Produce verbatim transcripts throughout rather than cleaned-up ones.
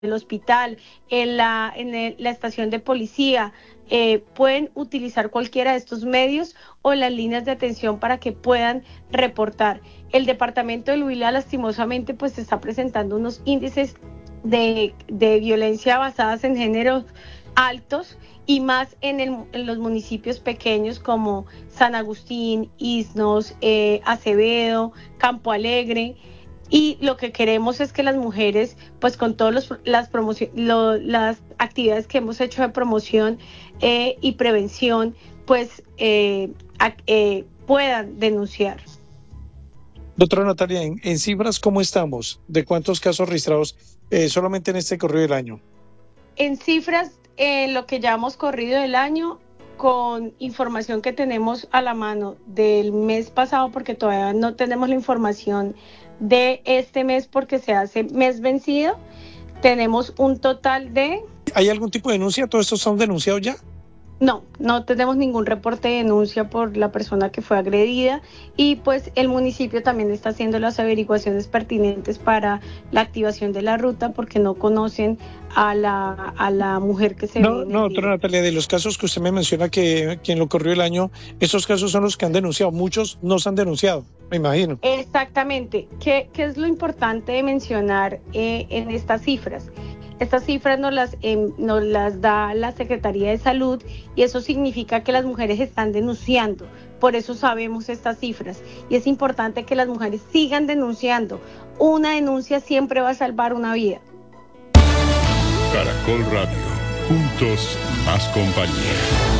el hospital, en la, en el- la estación de policía, eh, pueden utilizar cualquiera de estos medios o las líneas de atención para que puedan reportar. El departamento del Huila, lastimosamente, pues está presentando unos índices de, de violencia basadas en género altos, y más en, el, en los municipios pequeños como San Agustín, Isnos, eh, Acevedo, Campo Alegre. Y lo que queremos es que las mujeres, pues con todas las, promoci- lo- las actividades que hemos hecho de promoción eh, y prevención, pues eh, a- eh, puedan denunciar. Doctora Natalia, en, en cifras, ¿cómo estamos? ¿De cuántos casos registrados eh, solamente en este corrido del año? En cifras, eh, lo que ya hemos corrido del año, con información que tenemos a la mano del mes pasado, porque todavía no tenemos la información de este mes porque se hace mes vencido, tenemos un total de... ¿Hay algún tipo de denuncia? ¿Todos estos son denunciados ya? No, no tenemos ningún reporte de denuncia por la persona que fue agredida, y pues el municipio también está haciendo las averiguaciones pertinentes para la activación de la ruta porque no conocen a la, a la mujer que se No, ve en no, el doctora video. Natalia, de los casos que usted me menciona que quien lo corrió el año, esos casos son los que han denunciado. Muchos no se han denunciado, me imagino. Exactamente. ¿Qué, qué es lo importante de mencionar eh, en estas cifras? Estas cifras nos las, eh, nos las da la Secretaría de Salud, y eso significa que las mujeres están denunciando. Por eso sabemos estas cifras. Y es importante que las mujeres sigan denunciando. Una denuncia siempre va a salvar una vida. Caracol Radio. Juntos, más compañía.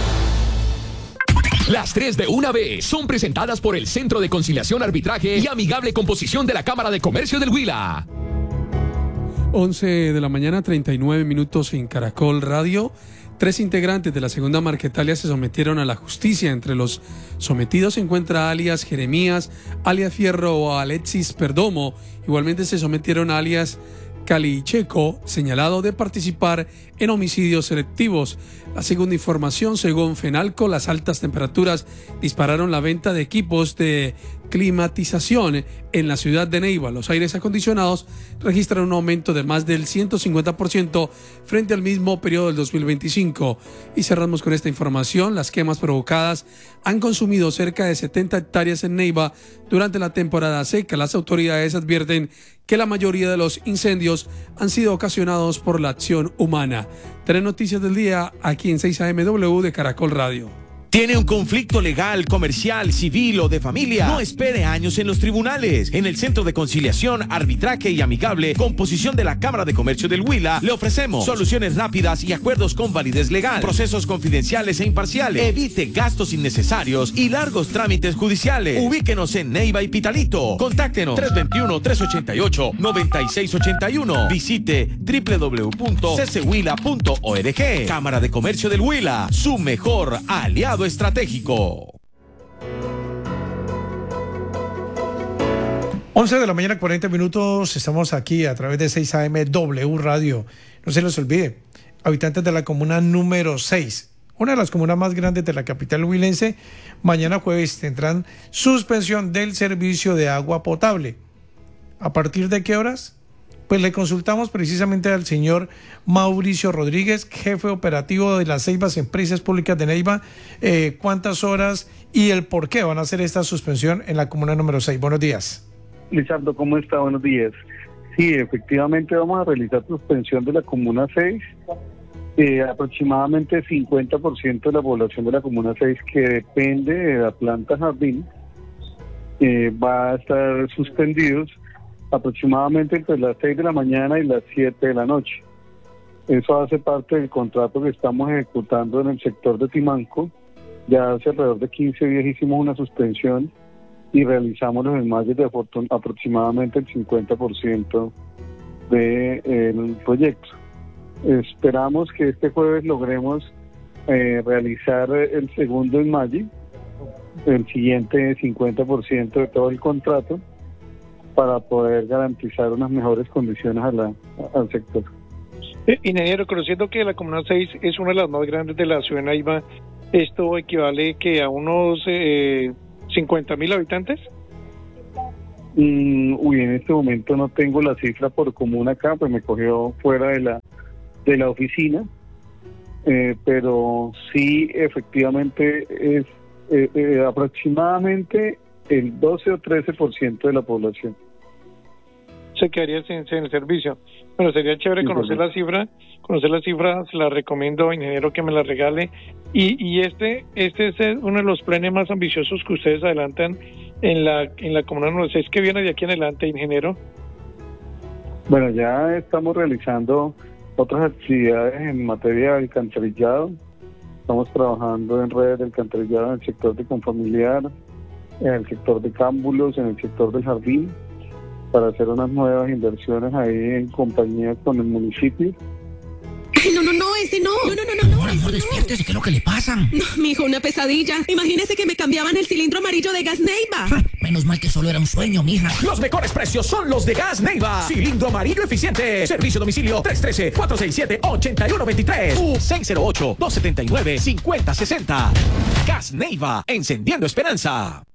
Las tres de una vez son presentadas por el Centro de Conciliación, Arbitraje y Amigable Composición de la Cámara de Comercio del Huila. once de la mañana, treinta y nueve minutos en Caracol Radio. Tres integrantes de la segunda Marquetalia se sometieron a la justicia. Entre los sometidos se encuentra alias Jeremías, alias Fierro o Alexis Perdomo. Igualmente se sometieron a alias Calicheco, señalado de participar en homicidios selectivos. La segunda información, según Fenalco, las altas temperaturas dispararon la venta de equipos de climatización en la ciudad de Neiva. Los aires acondicionados registran un aumento de más del ciento cincuenta por ciento frente al mismo periodo del dos mil veinticinco. Y cerramos con esta información. Las quemas provocadas han consumido cerca de setenta hectáreas en Neiva durante la temporada seca. Las autoridades advierten que la mayoría de los incendios han sido ocasionados por la acción humana. Tres noticias del día aquí en seis A M W de Caracol Radio. ¿Tiene un conflicto legal, comercial, civil o de familia? No espere años en los tribunales. En el Centro de Conciliación, Arbitraje y Amigable Composición de la Cámara de Comercio del Huila, le ofrecemos soluciones rápidas y acuerdos con validez legal, procesos confidenciales e imparciales. Evite gastos innecesarios y largos trámites judiciales. Ubíquenos en Neiva y Pitalito. Contáctenos tres dos uno, tres ocho ocho, nueve seis ocho uno. Visite doble u doble u doble u punto c c huila punto org. Cámara de Comercio del Huila, su mejor aliado estratégico. once de la mañana, cuarenta minutos, estamos aquí a través de seis A M W Radio. No se les olvide, habitantes de la comuna número seis, una de las comunas más grandes de la capital huilense, mañana jueves tendrán suspensión del servicio de agua potable. ¿A partir de qué horas? Pues le consultamos precisamente al señor Mauricio Rodríguez, jefe operativo de las Ceibas Empresas Públicas de Neiva, eh, cuántas horas y el por qué van a hacer esta suspensión en la comuna número seis. Buenos días. Lizardo, ¿cómo está? Buenos días. Sí, efectivamente vamos a realizar suspensión de la comuna seis. Eh, aproximadamente cincuenta por ciento de la población de la comuna seis, que depende de la planta jardín, eh, va a estar suspendidos aproximadamente entre las seis de la mañana y las siete de la noche. Eso hace parte del contrato que estamos ejecutando en el sector de Timanco. Ya hace alrededor de quince días hicimos una suspensión y realizamos los desmayos de aproximadamente el cincuenta por ciento del proyecto. Esperamos que este jueves logremos eh, realizar el segundo desmayo, el siguiente cincuenta por ciento de todo el contrato, para poder garantizar unas mejores condiciones a la, al sector. Eh, ingeniero, conociendo que la comuna seis es una de las más grandes de la ciudad de Neiva, ¿esto equivale que a unos eh, cincuenta mil habitantes? Mm, uy, en este momento no tengo la cifra por comuna acá, pues me cogió fuera de la de la oficina, eh, pero sí, efectivamente es eh, eh, aproximadamente el doce o trece por ciento de la población. Se quedaría sin, sin el servicio. Bueno, sería chévere conocer la cifra, conocer la cifra, se la recomiendo, ingeniero, que me la regale. Y, y este este es uno de los planes más ambiciosos que ustedes adelantan en la en la comuna número seis, que viene de aquí en adelante, ingeniero. Bueno, ya estamos realizando otras actividades en materia de alcantarillado. Estamos trabajando en redes de alcantarillado en el sector de Confamiliar, en el sector de Cámbulos, en el sector del Jardín, para hacer unas nuevas inversiones ahí en compañía con el municipio. Ay, no, no, no, ese no. No, no, no, no. Amor, amor, despiértese, ¿qué es lo que le pasa? No, mijo, una pesadilla. Imagínese que me cambiaban el cilindro amarillo de Gas Neiva. Menos mal que solo era un sueño, mija. Los mejores precios son los de Gas Neiva. Cilindro amarillo eficiente. Servicio a domicilio tres uno tres, cuatro seis siete, ocho uno dos tres u seis cero ocho, dos siete nueve, cinco cero seis cero. Gas Neiva, encendiendo esperanza.